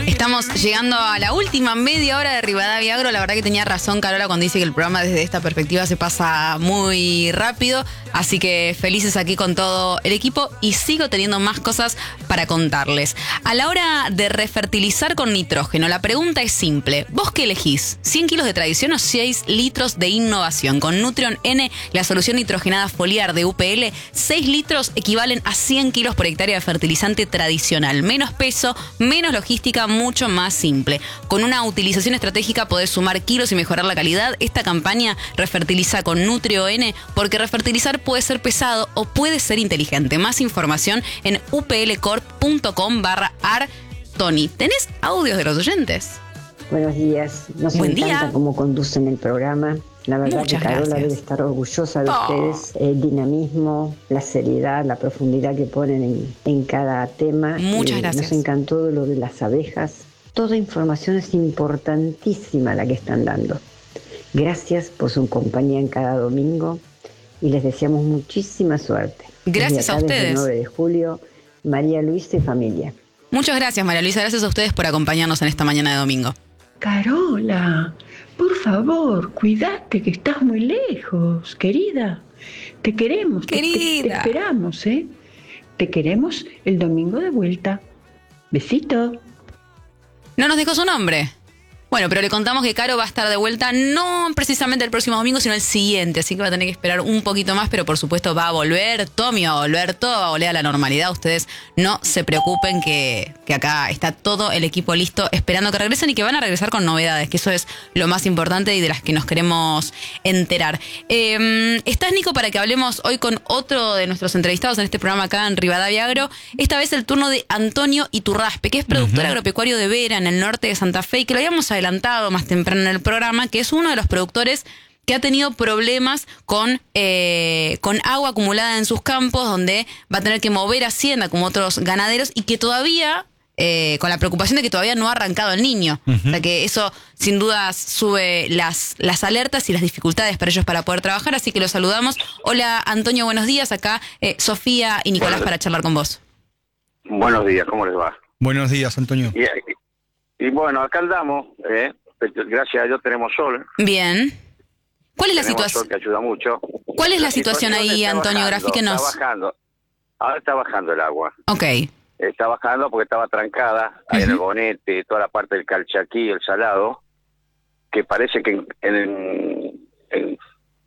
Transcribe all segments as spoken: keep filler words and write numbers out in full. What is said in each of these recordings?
Estamos llegando a la última media hora de Rivadavia Agro. La verdad que tenía razón Carola cuando dice que el programa desde esta perspectiva se pasa muy rápido. Así que felices aquí con todo el equipo y sigo teniendo más cosas para contarles. A la hora de refertilizar con nitrógeno, la pregunta es simple. ¿Vos qué elegís? ¿cien kilos de tradición o seis litros de innovación? Con Nutrion N, la solución nitrogenada foliar de U P L, seis litros equivalen a cien kilos por hectárea de fertilizante tradicional. Menos peso, menos logística, mucho más simple. Con una utilización estratégica podés sumar kilos y mejorar la calidad. Esta campaña refertiliza con Nutrion N porque refertilizar puede ser pesado o puede ser inteligente. Más información en uplcorp.com barra ar. Tony, ¿tenés audios de los oyentes? Buenos días. Nos Buen encanta día. cómo conducen el programa. La verdad Muchas que Carola gracias. debe estar orgullosa de Oh. ustedes. El dinamismo, la seriedad, la profundidad que ponen en, en cada tema. Muchas Eh, gracias. Nos encantó lo de las abejas. Toda información es importantísima la que están dando. Gracias por su compañía en cada domingo y les deseamos muchísima suerte. Gracias Desde a acá, desde ustedes. el nueve de julio, María Luisa y familia. Muchas gracias, María Luisa. Gracias a ustedes por acompañarnos en esta mañana de domingo. Carola, por favor, cuídate que estás muy lejos, querida. Te queremos, te- te- Te, Querida. esperamos, ¿eh? Te queremos el domingo de vuelta. Besito. No nos dejó su nombre. Bueno, pero le contamos que Caro va a estar de vuelta no precisamente el próximo domingo, sino el siguiente. Así que va a tener que esperar un poquito más, pero por supuesto va a volver. Tommy va a volver, todo va a volver a la normalidad. Ustedes no se preocupen que, que acá está todo el equipo listo esperando que regresen y que van a regresar con novedades, que eso es lo más importante y de las que nos queremos enterar. Eh, ¿Estás, Nico, para que hablemos hoy con otro de nuestros entrevistados en este programa acá en Rivadavia Agro? Esta vez el turno de Antonio Iturraspe, que es productor Ujú. agropecuario de Vera, en el norte de Santa Fe, y que lo habíamos adelantado más temprano en el programa, que es uno de los productores que ha tenido problemas con, eh, con agua acumulada en sus campos, donde va a tener que mover hacienda como otros ganaderos y que todavía, eh, con la preocupación de que todavía no ha arrancado el niño. Ujú. O sea que eso sin dudas sube las, las alertas y las dificultades para ellos para poder trabajar, así que los saludamos. Hola Antonio, buenos días. Acá eh, Sofía y Nicolás Bueno. para charlar con vos. Buenos días, ¿cómo les va? Buenos días, Antonio. Y, y bueno, acá andamos, ¿eh? Gracias a Dios tenemos sol. Bien. ¿Cuál es la tenemos sol situación? que ayuda mucho. ¿Cuál es la situación ahí, está Antonio? bajando, Grafíquenos. Está bajando. Ahora está bajando el agua. Ok. Está bajando porque estaba trancada ahí en el bonete, toda la parte del Calchaquí, el Salado, que parece que en, en, en,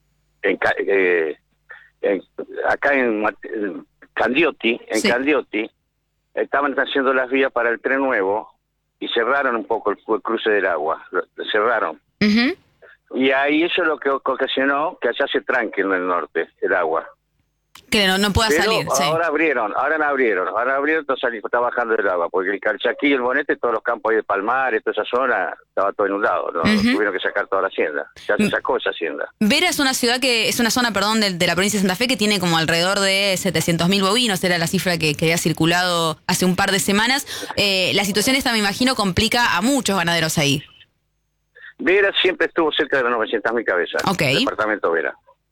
en Ca- eh, en- acá en, Mat- en Candioti, en Sí. Candioti, estaban haciendo las vías para el tren nuevo y cerraron un poco el, el cruce del agua, lo, lo cerraron. Ujú. Y ahí eso es lo que ocasionó que allá se tranque en el norte el agua. Que no, no pueda Pero salir, sí. ahora abrieron, ahora la abrieron, ahora abrieron, entonces está bajando el agua, porque el Calchaquí y el Bonete, todos los campos ahí de Palmares, toda esa zona, estaba todo inundado, ¿no? Ujú. Tuvieron que sacar toda la hacienda, ya se Mm. sacó esa hacienda. Vera es una ciudad que, es una zona, perdón, de, de la provincia de Santa Fe que tiene como alrededor de setecientos mil bovinos, era la cifra que, que había circulado hace un par de semanas. Eh, la situación esta, me imagino, complica a muchos ganaderos ahí. Vera siempre estuvo cerca de las novecientas mil cabezas, Ok. el departamento Vera.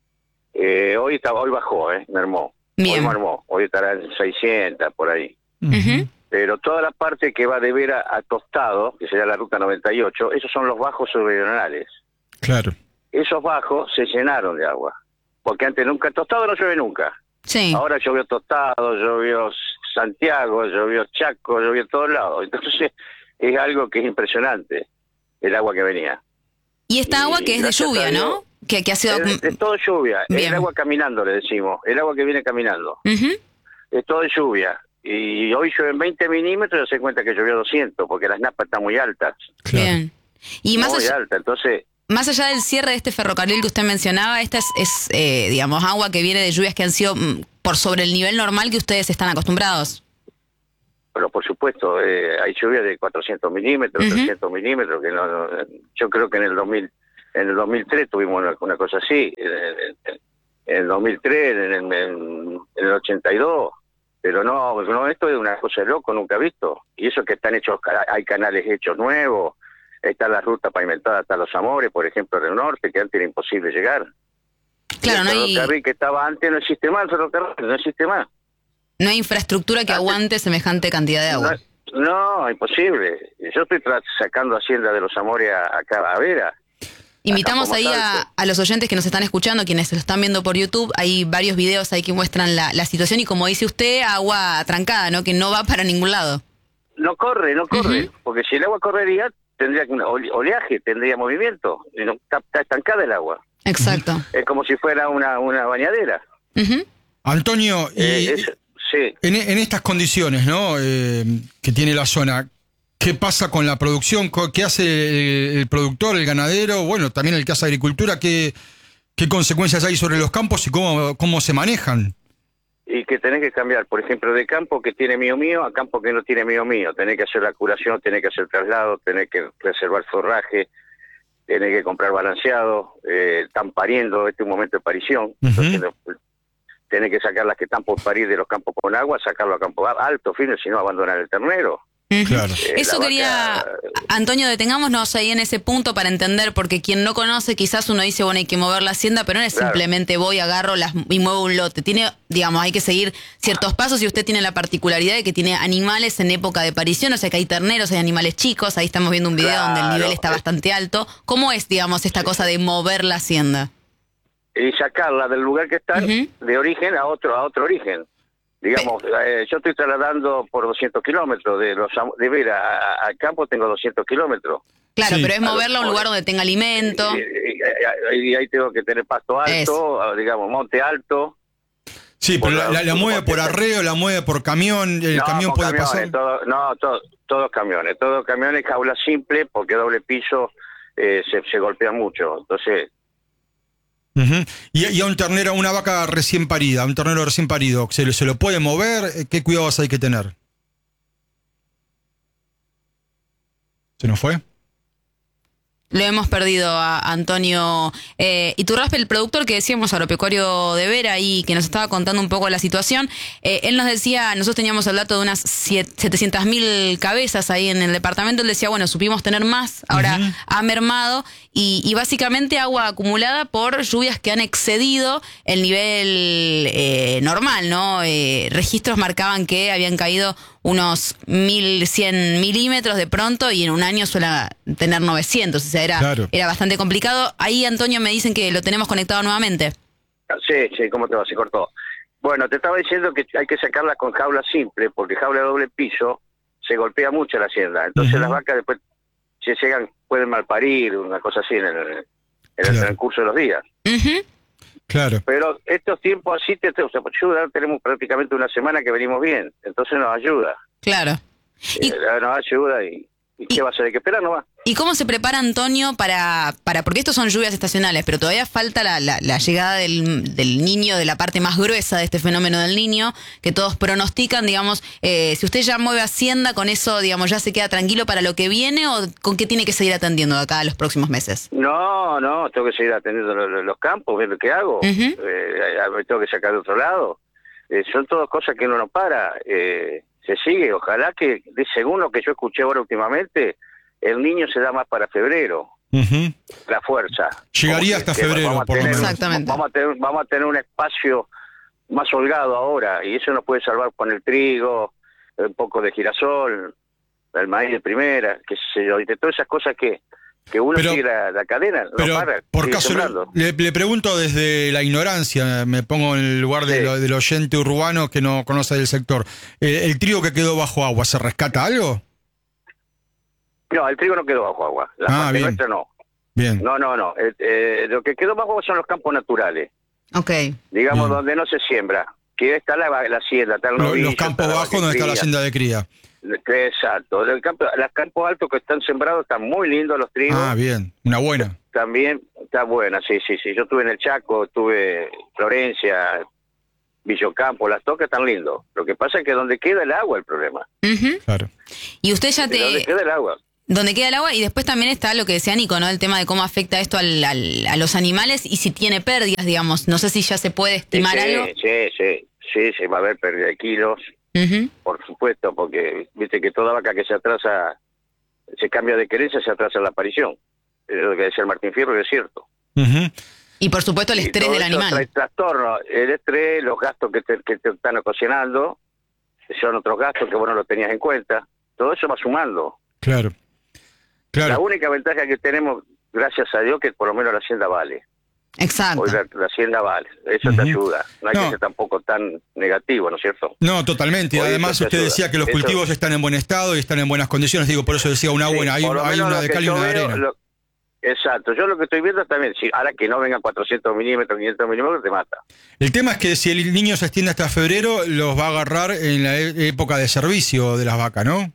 Eh, hoy está, hoy bajó, ¿eh? Mermó. Bien. Hoy mermó, hoy estará en seiscientas, por ahí. Ujú. Pero toda la parte que va de Vera a Tostado, que sería la ruta noventa y ocho, esos son los bajos subregionales. Claro. Esos bajos se llenaron de agua. Porque antes nunca, Tostado no llueve nunca. Sí. Ahora llovió Tostado, llovió Santiago, llovió Chaco, llovió en todos lados. Entonces es algo que es impresionante, el agua que venía. Y esta y agua que es de gracias lluvia, a Dios, ¿no? Que, que ha sido... Es, es todo lluvia, es Bien. el agua caminando, le decimos, el agua que viene caminando. Ujú. Es todo lluvia. Y hoy llueven veinte milímetros y se cuenta que llovió doscientos, porque las napas están muy altas. Claro. Bien. Y más muy allá, altas, entonces... más allá del cierre de este ferrocarril que usted mencionaba, esta es, es eh, digamos, agua que viene de lluvias que han sido mm, por sobre el nivel normal que ustedes están acostumbrados. Pero por supuesto, eh, hay lluvia de cuatrocientos milímetros, Ujú. trescientos milímetros, que no, no- yo creo que en el dos mil, en el dos mil tres tuvimos una, una cosa así, en, en- en- en el dos mil tres, en, en- en el ochenta y dos, pero no, no, esto es una cosa de loco, nunca visto. Y eso que están hechos, hay canales hechos nuevos, está la ruta pavimentada hasta Los Amores, por ejemplo, del norte, que antes era imposible llegar. Claro, el no hay, ferrocarril que estaba antes no existe más, el ferrocarril no existe más. no hay infraestructura que Antes- aguante semejante cantidad de No, agua. hay- No, imposible. Yo estoy tra- sacando Hacienda de los Amores a, acá a Vera. Invitamos a ahí a, a los oyentes que nos están escuchando, quienes lo están viendo por YouTube. Hay varios videos ahí que muestran la, la situación y, como dice usted, agua trancada, ¿no? Que no va para ningún lado. No corre, no corre, Uh-huh. porque si el agua correría, tendría un ole- oleaje, tendría movimiento. Y no, está, está estancada el agua. Exacto. Es como si fuera una, una bañadera. Uh-huh. Antonio, y Eh, es- sí. en, en estas condiciones, ¿no? Eh, que tiene la zona, ¿qué pasa con la producción? Co- ¿Qué hace el, el productor, el ganadero? Bueno, también el que hace agricultura. ¿Qué, qué consecuencias hay sobre los campos y cómo, cómo se manejan? Y que tenés que cambiar, por ejemplo, de campo que tiene mío mío a campo que no tiene mío mío. Tenés que hacer la curación, tenés que hacer traslado, tenés que reservar forraje, tenés que comprar balanceado, eh, están pariendo, este es un momento de parición. Uh-huh. Entonces, no, tenés que sacar las que están por parir de los campos con agua, sacarlo a campo alto, fino, si no abandonar el ternero. Uh-huh. Claro. Eh, Eso la quería, vaca- Antonio, detengámonos ahí en ese punto para entender, porque quien no conoce, quizás uno dice, bueno, hay que mover la hacienda, pero no es Claro. simplemente voy, agarro las y muevo un lote. Tiene, digamos, hay que seguir ciertos pasos, y usted tiene la particularidad de que tiene animales en época de parición, o sea que hay terneros, hay animales chicos. Ahí estamos viendo un video donde el Claro. nivel está bastante alto. ¿Cómo es, digamos, esta cosa de mover la hacienda? Y sacarla del lugar que están, Ujú. de origen a otro a otro origen. Digamos, eh, yo estoy trasladando por doscientos kilómetros, de los am- de Vera a- a- al campo tengo doscientos kilómetros. Claro, Sí. pero es A los moverla a un lugar donde tenga alimento. Y, y- y- y ahí tengo que tener pasto alto, ah, digamos, monte alto. Sí, pero Por la, la- la la- mueve por arreo, la mueve por camión, el no, camión con puede camiones, pasar. todo- no, todo- todos camiones, todos camiones, jaula simple, porque doble piso eh, se, se golpea mucho. Entonces, Ujú. y, y a un ternero, a una vaca recién parida, a un ternero recién parido, ¿se, lo- ¿se lo puede mover? ¿Qué cuidados hay que tener? ¿Se nos fue? Lo hemos perdido a Antonio eh, Iturraspe, el productor que decíamos, agropecuario de Vera, y que nos estaba contando un poco la situación. Eh, él nos decía, nosotros teníamos el dato de unas setecientas mil cabezas ahí en el departamento. Él decía, bueno, supimos tener más, ahora Uh-huh. ha mermado, y, y básicamente agua acumulada por lluvias que han excedido el nivel eh, normal, ¿no? Eh, registros marcaban que habían caído unos mil cien milímetros de pronto, y en un año suele tener novecientos, o sea, era, Claro. era bastante complicado. Ahí, Antonio, me dicen que lo tenemos conectado nuevamente. sí, sí, ¿cómo te va? Se cortó. Bueno, te estaba diciendo que hay que sacarla con jaula simple, porque jaula de doble piso se golpea mucho la hacienda. Entonces Ujú. las vacas después, si llegan, pueden malparir, una cosa así en el, en el Claro. transcurso de los días. Ujú. Claro. Pero estos tiempos así te, te o sea, ayuda, tenemos prácticamente una semana que venimos bien, entonces nos ayuda. Claro. Y- Eh, nos ayuda y, y ¿qué va a hacer? Hay que esperar nomás. ¿Y cómo se prepara, Antonio, para, para porque estos son lluvias estacionales, pero todavía falta la, la, la llegada del, del niño, de la parte más gruesa de este fenómeno del niño, que todos pronostican, digamos, eh, si usted ya mueve Hacienda, con eso, digamos, ya se queda tranquilo para lo que viene, o con qué tiene que seguir atendiendo de acá a los próximos meses? No, no, tengo que seguir atendiendo los, los campos, ver lo que hago. Ujú. Eh, me tengo que sacar de otro lado. Eh, son todas cosas que uno no para. Eh, se sigue, ojalá que, de- según lo que yo escuché ahora últimamente, el niño se da más para febrero, Ujú. la fuerza. Llegaría Como que- hasta que febrero, vamos a por lo tener- menos. Exactamente. Vamos a, tener, vamos a tener un espacio más holgado ahora, y eso nos puede salvar con el trigo, un poco de girasol, el maíz de primera, qué sé yo, y de todas esas cosas que, que uno Pero- sigue la, la cadena, no Pero para, por sigue caso, sembrando. le, le pregunto desde la ignorancia, me pongo en el lugar de Sí. lo- del oyente urbano que no conoce del sector. Eh, ¿El trigo que quedó bajo agua, se rescata algo? No, el trigo no quedó bajo agua, la Ah, parte bien. nuestra no. Bien. No, no, no. Eh, eh, lo que quedó bajo agua son los campos naturales, Ok. digamos, Bien. donde no se siembra. Que está la, la hacienda, está el Lo- novillo, los campos está la bajos donde está la vaquería. hacienda de cría. Exacto. El campo, los campos altos que están sembrados están muy lindos los trigos. Ah, bien. Una buena. También está buena, sí, sí, sí. Yo estuve en el Chaco, estuve en Florencia, Villocampo, las tocas están lindos. Lo que pasa es que donde queda el agua es el problema. Ujú. Claro. Y usted ya De donde te... queda el agua. Donde queda el agua, y después también está lo que decía Nico, ¿no? El tema de cómo afecta esto al, al- a los animales y si tiene pérdidas, digamos. No sé si ya se puede estimar sí, algo. sí, sí, sí, se va a haber pérdida de kilos, Ujú. por supuesto, porque viste que toda vaca que se atrasa, se cambia de querencia, se atrasa la aparición. Es lo que decía el Martín Fierro, que es cierto. Ujú. Y por supuesto el Y estrés todo del eso animal. trae trastorno, el estrés, los gastos que te, que te están ocasionando, son otros gastos que vos no los tenías en cuenta. todo eso va sumando. Claro, claro. La única ventaja que tenemos, gracias a Dios, que por lo menos la hacienda vale. Exacto. Hoy la, la hacienda vale, eso Uh-huh. te ayuda. No hay No. que ser tampoco tan negativo, ¿no es cierto? No, totalmente. Hoy Además, eso te usted ayuda. decía que los Eso- cultivos están en buen estado y están en buenas condiciones. Digo, por eso decía una Sí, buena. Hay, por lo hay menos una lo de que cal y yo una de veo, arena. lo- exacto, yo lo que estoy viendo también, si ahora que no vengan cuatrocientos milímetros, quinientos milímetros, te mata. El tema es que si el niño se extiende hasta febrero, los va a agarrar en la e- época de servicio de las vacas, ¿no?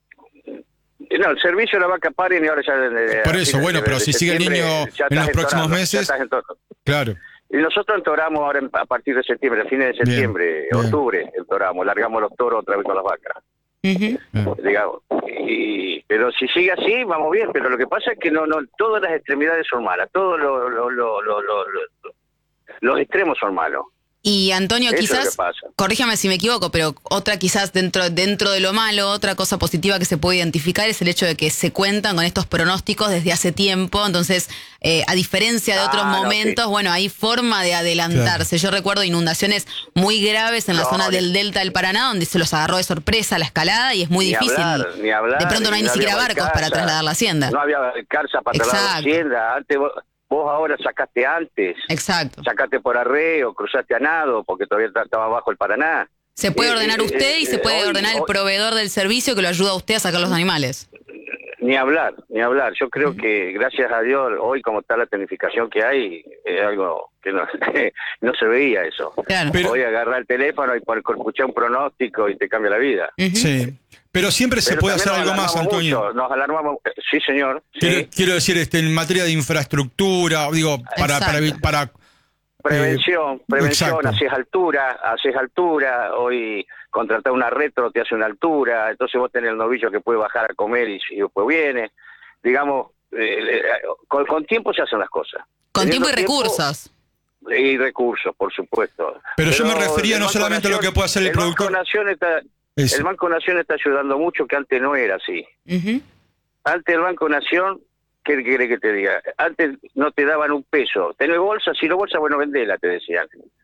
No, el servicio de la vaca paren y ahora ya... de- Por a eso, fines bueno, de- pero de si sigue el septiembre, niño ya en los estás próximos entorando, ya meses- estás entorando. Claro. Y nosotros entoramos ahora en- a partir de septiembre, a fines de Bien, septiembre, bien. octubre, entoramos, largamos los toros otra vez con las vacas. Ujú. Bien. Digamos. Y, pero si sigue así, vamos bien, pero lo que pasa es que no, no todas las extremidades son malas, todos lo- lo- lo- lo- lo- lo- los extremos son malos. Y Antonio, Eso es lo quizás, que pasa. corríjame si me equivoco, pero otra quizás dentro, dentro de lo malo, otra cosa positiva que se puede identificar es el hecho de que se cuentan con estos pronósticos desde hace tiempo, entonces, eh, a diferencia de Ah, otros no, momentos, sí. bueno, hay forma de adelantarse. Yo recuerdo inundaciones muy graves en la No, zona ni- del delta del Paraná, donde se los agarró de sorpresa la escalada y es muy Ni difícil. hablar, ni hablar, de pronto no hay ni siquiera había barcos para barcaza, trasladar la hacienda. No había calza para trasladar la Exacto. hacienda. Antes vos, vos ahora sacaste antes, Exacto. sacaste por arreo, cruzaste a nado, porque todavía está- estaba abajo el Paraná. Se puede Eh, ordenar eh, usted y eh, se puede hoy- ordenar el hoy- proveedor del servicio que lo ayuda a usted a sacar los animales. Ni hablar, ni hablar. Yo creo que gracias a Dios, hoy como está la planificación que hay, es algo que no, no se veía eso. Claro. Pero- Hoy agarrar el teléfono y por escuchar un pronóstico y te cambia la vida. Ujú. Sí. Pero siempre se Pero puede también hacer nos algo más, alarmamos Antonio. mucho, nos alarmamos. Sí, señor. Sí. Quiero, quiero decir, este, en materia de infraestructura, digo, para, para, Exacto. para Prevención, Eh, prevención, exacto. haces altura, haces altura, hoy contratar una retro te hace una altura, entonces vos tenés el novillo que puede bajar a comer y, y después viene. Digamos, eh, eh, con, con tiempo se hacen las cosas. Con tiempo Teniendo y recursos. Y recursos, por supuesto. Pero yo me refería el no Banco solamente a lo que puede hacer el productor. Banco Nación está, Eso. el Banco Nación está ayudando mucho, que antes no era así. Ujú. Antes el Banco Nación, ¿qué quiere que te diga? Antes no te daban un peso. Tenés bolsa, si no bolsa, bueno, vendela, te decían.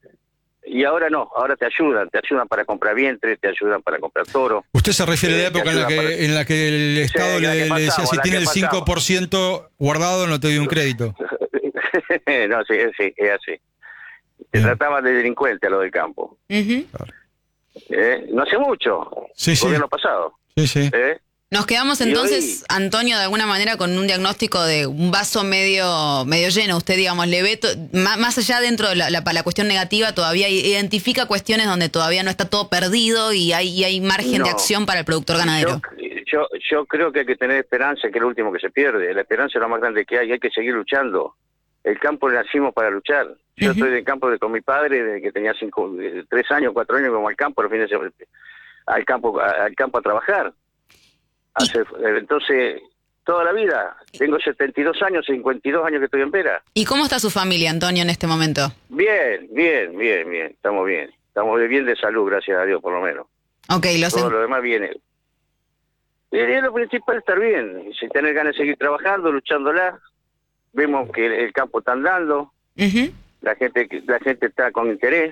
Y ahora no, ahora te ayudan, te ayudan para comprar vientre, te ayudan para comprar toro. Usted se refiere a la Eh, época en la ayuda que, para- en la que el Estado la le, que le decía, pasamos, si la tiene que el cinco por ciento guardado, no te doy un crédito. No, sí, sí, es así. Te Bien. trataban de delincuente a lo del campo. Ujú. ¿Eh? No hace mucho, Sí, el sí. gobierno pasado. Sí, sí. ¿Eh? Nos quedamos Y entonces, hoy- Antonio, de alguna manera con un diagnóstico de un vaso medio medio lleno. Usted, digamos, le ve, to- má- más allá dentro de la, la, la cuestión negativa, todavía identifica cuestiones donde todavía no está todo perdido y hay, y hay margen de No. acción para el productor ganadero. Yo, yo, yo creo que hay que tener esperanza, que es lo último que se pierde. La esperanza es lo más grande que hay, hay que seguir luchando. El campo nacimos para luchar. Yo Ujú. estoy del campo de, con mi padre desde que tenía cinco, eh, tres años, cuatro años, como al campo, los fines de semana, al campo, a- al campo a trabajar. Hace- eh, entonces, toda la vida, tengo setenta y dos años, cincuenta y dos años que estoy en Vera. ¿Y cómo está su familia, Antonio, en este momento? Bien, bien, bien, bien, estamos bien. Estamos bien de salud, gracias a Dios, por lo menos. Ok, los Todo en- lo demás viene. Y es lo principal, estar bien. Si tener ganas de seguir trabajando, luchándola. Vemos que el, el campo está andando, Ujú. la gente la gente está con interés.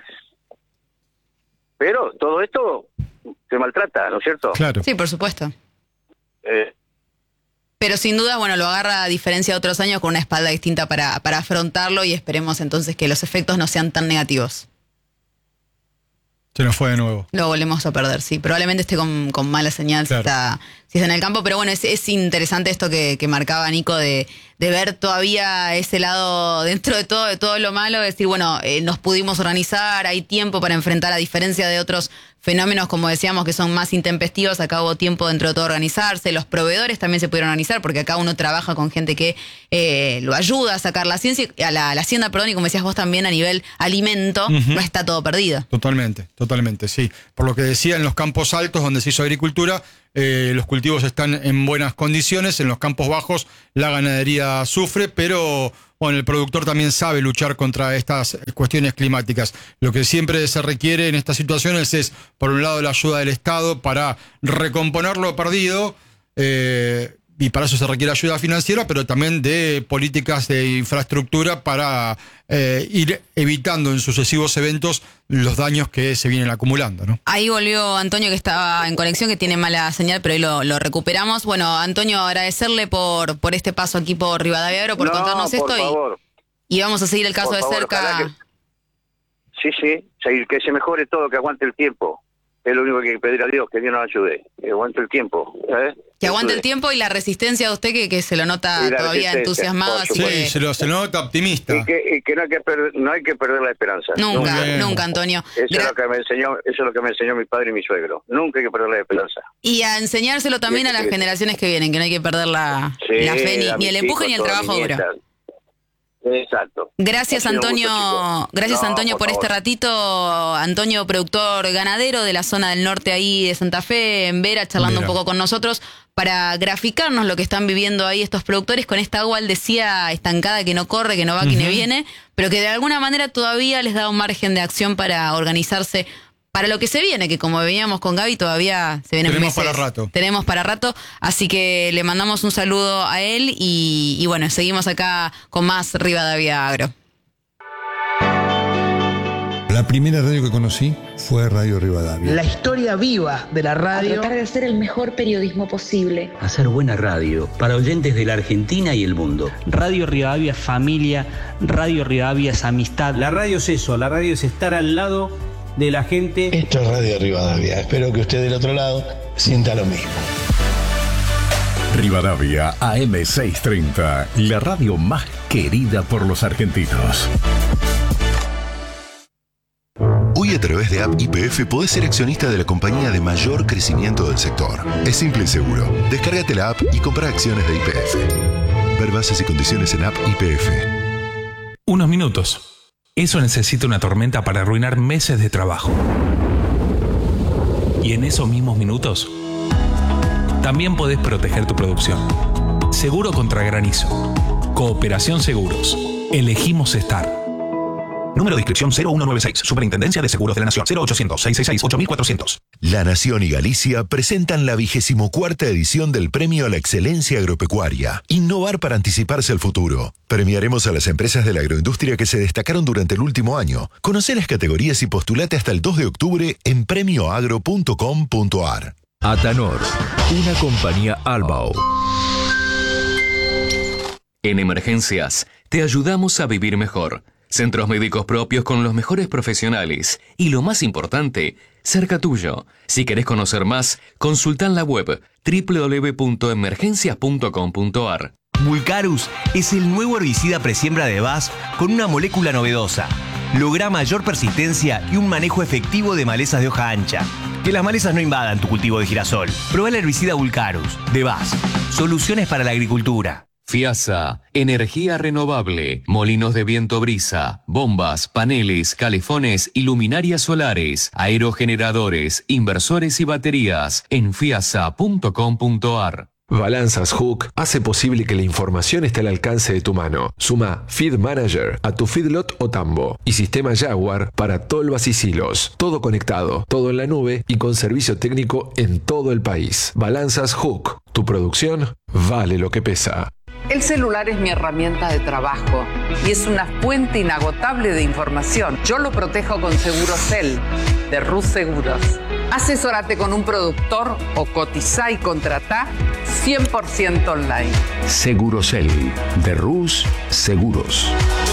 Pero todo esto se maltrata, ¿no es cierto? Claro. Sí, por supuesto. Eh, Pero sin duda, bueno, lo agarra a diferencia de otros años con una espalda distinta para, para afrontarlo y esperemos entonces que los efectos no sean tan negativos. Se nos fue de nuevo. Lo volvemos a perder, sí. Probablemente esté con, con mala señal Claro. si, está, si está en el campo, pero bueno, es, es interesante esto que, que marcaba Nico de, de ver todavía ese lado dentro de todo, de todo lo malo, de decir, bueno, eh, nos pudimos organizar, hay tiempo para enfrentar, a diferencia de otros fenómenos, como decíamos, que son más intempestivos, acá hubo tiempo dentro de todo organizarse, los proveedores también se pudieron organizar, porque acá uno trabaja con gente que eh, lo ayuda a sacar la ciencia, a la, la hacienda, perdón, y como decías vos también, a nivel alimento, Ujú. no está todo perdido. Totalmente, totalmente, sí. Por lo que decía, en los campos altos donde se hizo agricultura, eh, los cultivos están en buenas condiciones, en los campos bajos la ganadería sufre, pero bueno, el productor también sabe luchar contra estas cuestiones climáticas. Lo que siempre se requiere en estas situaciones es, por un lado, la ayuda del Estado para recomponer lo perdido, eh, y para eso se requiere ayuda financiera, pero también de políticas de infraestructura para eh, ir evitando en sucesivos eventos los daños que se vienen acumulando, ¿no? Ahí volvió Antonio, que estaba en conexión, que tiene mala señal, pero ahí lo, lo recuperamos. Bueno, Antonio, agradecerle por, por este paso aquí por Rivadavia Agro, por no, contarnos por esto. Favor. Y, y vamos a seguir el caso Por de favor, cerca. que, sí, sí, sí, que se mejore todo, que aguante el tiempo. Es lo único que hay que pedir a Dios, que Dios nos ayude. Que aguante el tiempo, ¿sabes? Que aguante el tiempo y la resistencia de usted, que, que se lo nota todavía entusiasmado. Así sí, que... se lo, se lo nota optimista. Y que, y que no, hay que perder, no hay que perder la esperanza. Nunca, Nunca, nunca, Antonio. Eso Gra- es lo que me enseñó, eso es lo que me enseñó mi padre y mi suegro. Nunca hay que perder la esperanza. Y a enseñárselo también Sí, a las sí. generaciones que vienen, que no hay que perder la, Sí, la fe, ni, a ni el mis empuje hijos, ni el todas trabajo mis duro. nietas. Exacto. Gracias, Ha sido un Antonio. gusto, chicos. Gracias, No, Antonio, por, por este favor. ratito. Antonio, productor ganadero de la zona del norte ahí de Santa Fe, en Vera, charlando Vera. un poco con nosotros para graficarnos lo que están viviendo ahí estos productores con esta agua, él decía, estancada, que no corre, que no va, que no viene, pero que de alguna manera todavía les da un margen de acción para organizarse para lo que se viene, que como veíamos con Gaby, todavía se vienen Tenemos meses. para rato. Tenemos para rato, así que le mandamos un saludo a él y, y bueno, seguimos acá con más Rivadavia Agro. La primera radio que conocí fue Radio Rivadavia. La historia viva de la A radio. tratar de hacer el mejor periodismo posible. Hacer buena radio para oyentes de la Argentina y el mundo. Radio Rivadavia es familia, Radio Rivadavia es amistad. La radio es eso, la radio es estar al lado de la gente. Esto es Radio Rivadavia. Espero que usted del otro lado sienta lo mismo. Rivadavia A M seiscientos treinta, la radio más querida por los argentinos. Hoy a través de App Y P F podés ser accionista de la compañía de mayor crecimiento del sector. Es simple y seguro. Descárgate la app y compra acciones de Y P F. Ver bases y condiciones en App Y P F. Unos minutos. Eso necesita una tormenta para arruinar meses de trabajo. Y en esos mismos minutos, también podés proteger tu producción. Seguro contra granizo. Cooperación Seguros. Elegimos estar. Número de inscripción cero uno nueve seis. Superintendencia de Seguros de la Nación. cero ochocientos, seiscientos sesenta y seis, ocho mil cuatrocientos. La Nación y Galicia presentan la vigésimo cuarta edición del Premio a la Excelencia Agropecuaria. Innovar para anticiparse al futuro. Premiaremos a las empresas de la agroindustria que se destacaron durante el último año. Conoce las categorías y postulate hasta el dos de octubre en premio agro punto com punto ar. Atanor, una compañía Albao. En emergencias, te ayudamos a vivir mejor. Centros médicos propios con los mejores profesionales y, lo más importante, cerca tuyo. Si querés conocer más, consulta en la web doble u doble u doble u punto emergencias punto com punto ar. Vulcarus es el nuevo herbicida presiembra de B A S con una molécula novedosa. Logra mayor persistencia y un manejo efectivo de malezas de hoja ancha. Que las malezas no invadan tu cultivo de girasol. Prueba el herbicida Vulcarus de B A S. Soluciones para la agricultura. FIASA, energía renovable, molinos de viento brisa, bombas, paneles, calefones y luminarias solares, aerogeneradores, inversores y baterías en fiasa punto com punto ar. Balanzas Hook hace posible que la información esté al alcance de tu mano. Suma Feed Manager a tu feedlot o tambo y sistema Jaguar para tolvas y silos. Todo conectado, todo en la nube y con servicio técnico en todo el país. Balanzas Hook. Tu producción vale lo que pesa. El celular es mi herramienta de trabajo y es una fuente inagotable de información. Yo lo protejo con Segurosel, de Rus Seguros. Asesórate con un productor o cotizá y contratá cien por ciento online. Segurosel, de Rus Seguros.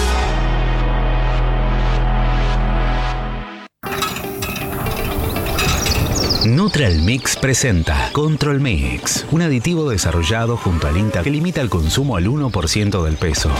Nutralmix presenta Control Mix, un aditivo desarrollado junto al INTA que limita el consumo al uno por ciento del peso.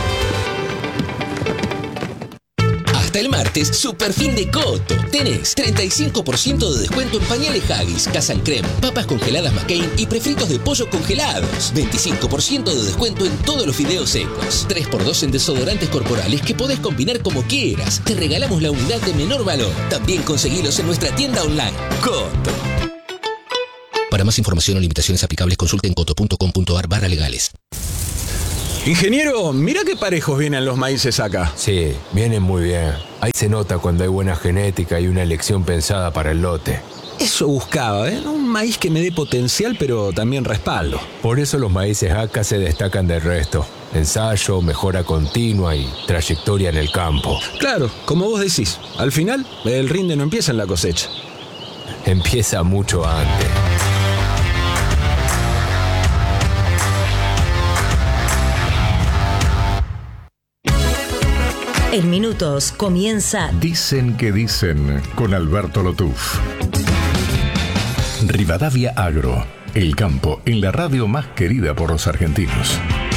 Hasta el martes, super fin de Coto. Tenés treinta y cinco por ciento de descuento en pañales Haggis, Casan Creme, papas congeladas McCain y prefritos de pollo congelados. veinticinco por ciento de descuento en todos los fideos secos. tres por dos en desodorantes corporales que podés combinar como quieras. Te regalamos la unidad de menor valor. También conseguilos en nuestra tienda online. Coto. Para más información o limitaciones aplicables, consulte en coto punto com punto ar barra legales. Ingeniero, mira qué parejos vienen los maíces acá. Sí, vienen muy bien. Ahí se nota cuando hay buena genética y una elección pensada para el lote. Eso buscaba, ¿eh? Un maíz que me dé potencial, pero también respaldo. Por eso los maíces A C A se destacan del resto. Ensayo, mejora continua y trayectoria en el campo. Claro, como vos decís, al final el rinde no empieza en la cosecha. Empieza mucho antes. En minutos comienza Dicen que dicen con Alberto Lotuf. Rivadavia Agro, el campo en la radio más querida por los argentinos.